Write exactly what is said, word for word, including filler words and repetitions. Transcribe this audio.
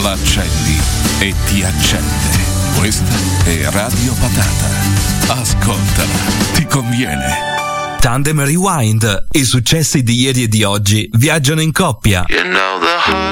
l'accendi e ti accende. Questa è Radio Patata. Ascoltala, ti conviene. Tandem Rewind. I successi di ieri e di oggi viaggiano in coppia. You know the